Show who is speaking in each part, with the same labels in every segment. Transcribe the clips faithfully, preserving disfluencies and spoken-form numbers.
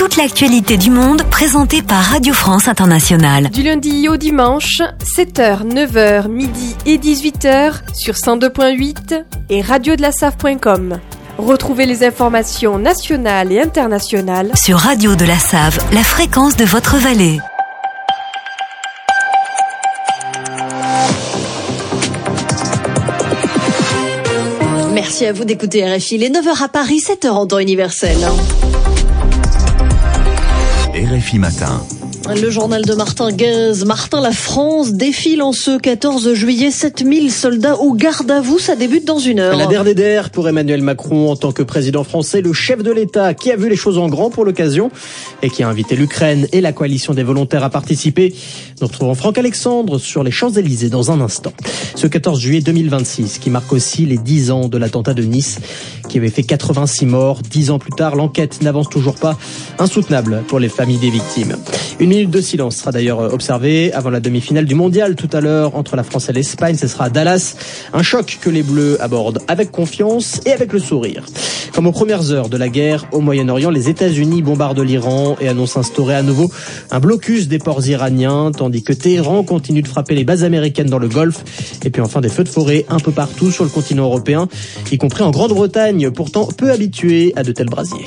Speaker 1: toute l'actualité du monde présentée par Radio France Internationale.
Speaker 2: Du lundi au dimanche, sept heures, neuf heures, midi et dix-huit heures sur cent deux virgule huit et radio de la save point com. Retrouvez les informations nationales et internationales
Speaker 1: sur Radio de la Save, la fréquence de votre vallée.
Speaker 3: Merci à vous d'écouter R F I. Les neuf heures à Paris, sept heures en temps universel.
Speaker 4: R F I Matin.
Speaker 3: Le journal de Martin Guez. Martin, la France défile en ce quatorze juillet. sept mille soldats au garde à vous. Ça débute dans une heure.
Speaker 5: La D R D D R pour Emmanuel Macron en tant que président français, le chef de l'État qui a vu les choses en grand pour l'occasion et qui a invité l'Ukraine et la coalition des volontaires à participer. Nous retrouvons Franck Alexandre sur les Champs-Élysées dans un instant. Ce quatorze juillet deux mille vingt-six qui marque aussi les dix ans de l'attentat de Nice qui avait fait quatre-vingt-six morts. dix ans plus tard, l'enquête n'avance toujours pas. Insoutenable pour les familles des victimes. Une minute de silence sera d'ailleurs observée avant la demi-finale du mondial tout à l'heure entre la France et l'Espagne. Ce sera à Dallas. Un choc que les Bleus abordent avec confiance et avec le sourire. Comme aux premières heures de la guerre au Moyen-Orient, les États-Unis bombardent l'Iran et annoncent instaurer à nouveau un blocus des ports iraniens, tandis que Téhéran continue de frapper les bases américaines dans le Golfe. Et puis enfin des feux de forêt un peu partout sur le continent européen, y compris en Grande-Bretagne, pourtant peu habituée à de tels brasiers.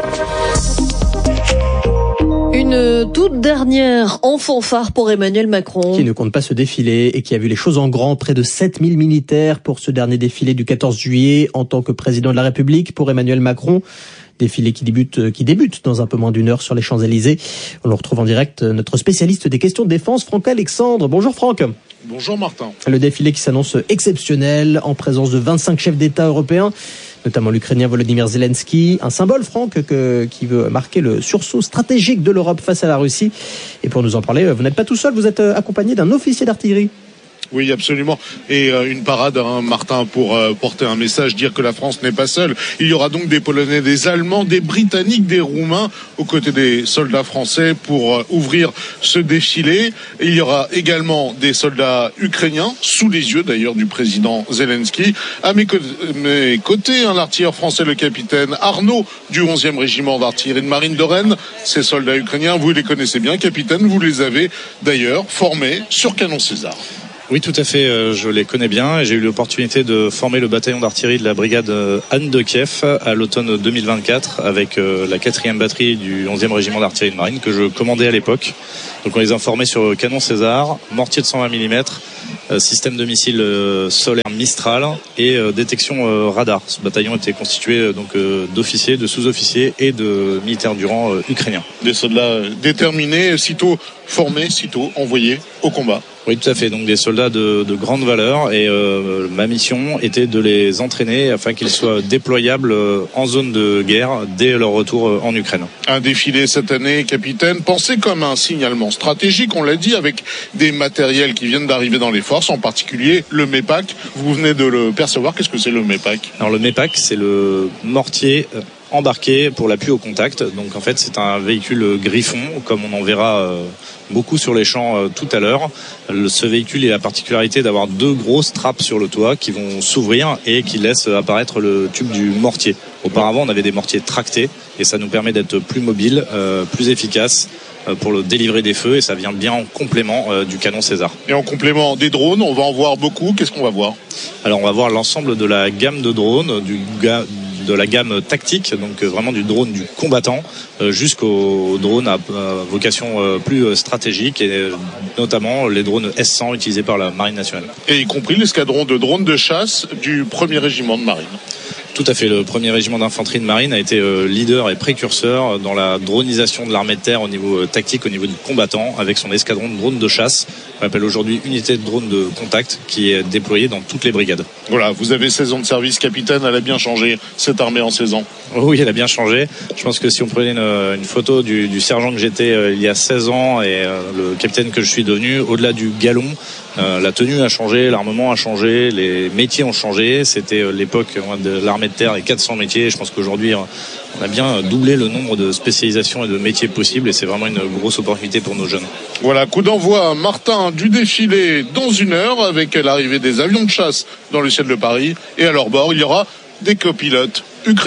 Speaker 3: Une toute dernière en fanfare pour Emmanuel Macron.
Speaker 5: Qui ne compte pas se défiler et qui a vu les choses en grand. Près de sept mille militaires pour ce dernier défilé du quatorze juillet en tant que président de la République pour Emmanuel Macron. Défilé qui débute, qui débute dans un peu moins d'une heure sur les Champs-Élysées. On le retrouve en direct, notre spécialiste des questions de défense, Franck Alexandre. Bonjour Franck.
Speaker 6: Bonjour Martin.
Speaker 5: Le défilé qui s'annonce exceptionnel en présence de vingt-cinq chefs d'État européens, notamment l'Ukrainien Volodymyr Zelensky, un symbole, Franck, que, qui veut marquer le sursaut stratégique de l'Europe face à la Russie. Et pour nous en parler, vous n'êtes pas tout seul, vous êtes accompagné d'un officier d'artillerie.
Speaker 6: Oui, absolument. Et euh, une parade, hein, Martin, pour euh, porter un message, dire que la France n'est pas seule. Il y aura donc des Polonais, des Allemands, des Britanniques, des Roumains aux côtés des soldats français pour euh, ouvrir ce défilé. Et il y aura également des soldats ukrainiens, sous les yeux d'ailleurs du président Zelensky. À mes, co- mes côtés, un artilleur français, le capitaine Arnaud du onzième régiment d'artillerie de marine de Rennes. Ces soldats ukrainiens, vous les connaissez bien, capitaine, vous les avez d'ailleurs formés sur canon César.
Speaker 7: Oui, tout à fait, je les connais bien et j'ai eu l'opportunité de former le bataillon d'artillerie de la brigade Anne de Kiev à l'automne deux mille vingt-quatre avec la quatrième batterie du onzième régiment d'artillerie de marine que je commandais à l'époque. Donc on les a formés sur canon César, mortier de cent vingt millimètres, système de missiles solaire Mistral et détection radar. Ce bataillon était constitué donc d'officiers, de sous-officiers et de militaires du rang ukrainiens.
Speaker 6: Des soldats déterminés, sitôt formés, sitôt envoyés au combat.
Speaker 7: Oui, tout à fait. Donc des soldats de, de grande valeur et euh, ma mission était de les entraîner afin qu'ils soient déployables en zone de guerre dès leur retour en Ukraine.
Speaker 6: Un défilé cette année, capitaine, pensé comme un signalement stratégique, on l'a dit, avec des matériels qui viennent d'arriver dans les forces, en particulier le MEPAC. Vous venez de le percevoir. Qu'est-ce que c'est le MEPAC ?
Speaker 7: Alors le MEPAC, c'est le mortier embarqué pour l'appui au contact. Donc en fait, c'est un véhicule Griffon, comme on en verra euh, beaucoup sur les champs euh, tout à l'heure. Le, ce véhicule a la particularité d'avoir deux grosses trappes sur le toit qui vont s'ouvrir et qui laissent apparaître le tube du mortier. Auparavant, on avait des mortiers tractés et ça nous permet d'être plus mobile, euh, plus efficace euh, pour le délivrer des feux et ça vient bien en complément euh, du canon César.
Speaker 6: Et en complément des drones, on va en voir beaucoup. Qu'est-ce qu'on va voir ?
Speaker 7: Alors on va voir l'ensemble de la gamme de drones, du ga- de la gamme tactique, donc vraiment du drone du combattant jusqu'au drone à vocation plus stratégique et notamment les drones S cent utilisés par la Marine nationale.
Speaker 6: Et y compris l'escadron de drones de chasse du premier régiment de marine.
Speaker 7: Tout à fait. Le premier régiment d'infanterie de marine a été leader et précurseur dans la dronisation de l'armée de terre au niveau tactique, au niveau du combattant, avec son escadron de drones de chasse, qu'on appelle aujourd'hui unité de drone de contact, qui est déployée dans toutes les brigades.
Speaker 6: Voilà, vous avez seize ans de service, capitaine, elle a bien changé, cette armée en seize ans.
Speaker 7: Oui, elle a bien changé. Je pense que si on prenait une, une photo du, du sergent que j'étais euh, il y a seize ans et euh, le capitaine que je suis devenu, au-delà du galon, euh, la tenue a changé, l'armement a changé, les métiers ont changé. C'était euh, l'époque de l'armée de terre, les quatre cents métiers. Je pense qu'aujourd'hui, on a bien doublé le nombre de spécialisations et de métiers possibles et c'est vraiment une grosse opportunité pour nos jeunes.
Speaker 6: Voilà, coup d'envoi, Martin, du défilé dans une heure avec l'arrivée des avions de chasse dans le ciel de Paris et à leur bord, il y aura des copilotes ukrainiens.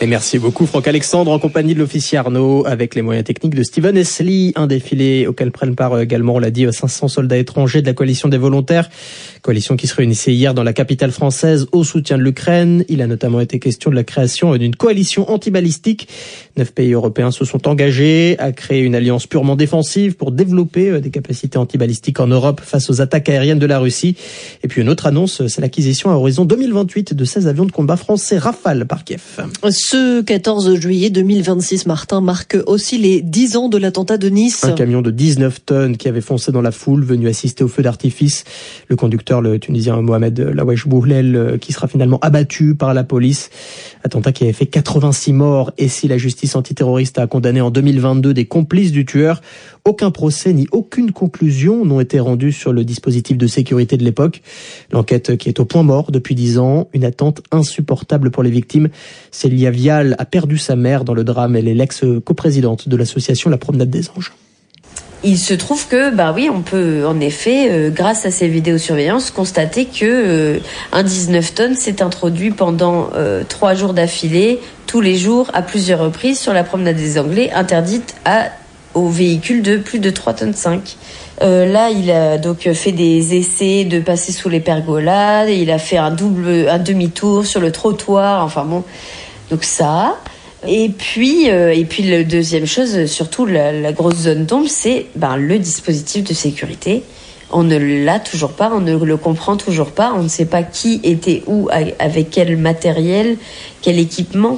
Speaker 5: Et merci beaucoup Franck Alexandre en compagnie de l'officier Arnaud avec les moyens techniques de Steven Esli. Un défilé auquel prennent part également, on l'a dit, cinq cents soldats étrangers de la coalition des volontaires. Coalition qui se réunissait hier dans la capitale française au soutien de l'Ukraine. Il a notamment été question de la création d'une coalition anti-balistique. Neuf pays européens se sont engagés à créer une alliance purement défensive pour développer des capacités anti-balistiques en Europe face aux attaques aériennes de la Russie. Et puis une autre annonce, c'est l'acquisition à horizon deux mille vingt-huit de seize avions de combat français Rafale par Kiev.
Speaker 3: Ce quatorze juillet deux mille vingt-six, Martin, marque aussi les dix ans de l'attentat de Nice.
Speaker 5: Un camion de dix-neuf tonnes qui avait foncé dans la foule, venu assister au feu d'artifice. Le conducteur, le Tunisien Mohamed Lawesh Bouhlel, qui sera finalement abattu par la police. Attentat qui avait fait quatre-vingt-six morts. Et si la justice antiterroriste a condamné en deux mille vingt-deux des complices du tueur, aucun procès ni aucune conclusion n'ont été rendus sur le dispositif de sécurité de l'époque. L'enquête qui est au point mort depuis dix ans, une attente insupportable pour les victimes. Célia Vial a perdu sa mère dans le drame. Elle est l'ex-coprésidente de l'association La Promenade des Anges.
Speaker 8: Il se trouve que, bah oui, on peut en effet, euh, grâce à ces vidéosurveillances, constater que euh, un dix-neuf tonnes s'est introduit pendant euh, trois jours d'affilée, tous les jours, à plusieurs reprises, sur la Promenade des Anglais, interdite à aux véhicules de plus de trois tonnes cinq. Euh, là, il a donc fait des essais de passer sous les pergolas, et il a fait un double, un demi-tour sur le trottoir. Enfin bon, donc ça. Et puis, euh, et puis la deuxième chose, surtout la, la grosse zone d'ombre, c'est ben le dispositif de sécurité. On ne l'a toujours pas, on ne le comprend toujours pas. On ne sait pas qui était où, avec quel matériel, quel équipement.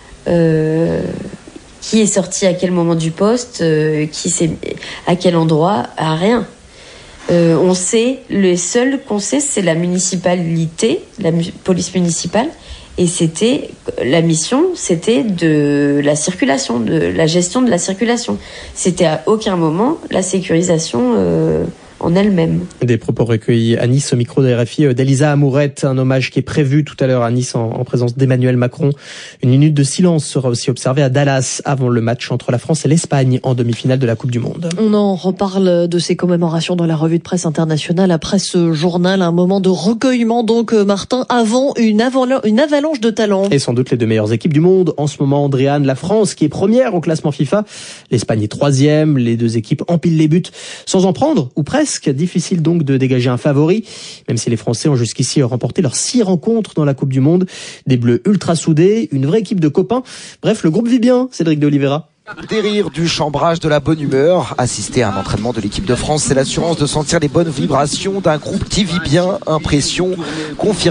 Speaker 8: Euh, Qui est sorti à quel moment du poste, euh, qui c'est à quel endroit, à rien. Euh, on sait, le seul qu'on sait, c'est la municipalité, la mu- police municipale, et c'était la mission, c'était de la circulation, de la gestion de la circulation. C'était à aucun moment la sécurisation euh, en elle-même.
Speaker 5: Des propos recueillis à Nice au micro de R F I d'Elisa Amourette, un hommage qui est prévu tout à l'heure à Nice en, en présence d'Emmanuel Macron. Une minute de silence sera aussi observée à Dallas avant le match entre la France et l'Espagne en demi-finale de la Coupe du Monde.
Speaker 3: On en reparle de ces commémorations dans la revue de presse internationale après ce journal, un moment de recueillement donc Martin avant une, aval- une avalanche de talents.
Speaker 5: Et sans doute les deux meilleures équipes du monde en ce moment, Andréane, la France qui est première au classement FIFA, l'Espagne est troisième, les deux équipes empilent les buts sans en prendre ou presque. Difficile donc de dégager un favori, même si les Français ont jusqu'ici remporté leurs six rencontres dans la Coupe du Monde. Des Bleus ultra soudés, une vraie équipe de copains. Bref, le groupe vit bien, Cédric de Oliveira.
Speaker 9: Des rires, du chambrage, de la bonne humeur. Assister à un entraînement de l'équipe de France, c'est l'assurance de sentir les bonnes vibrations d'un groupe qui vit bien. Impression confirmée.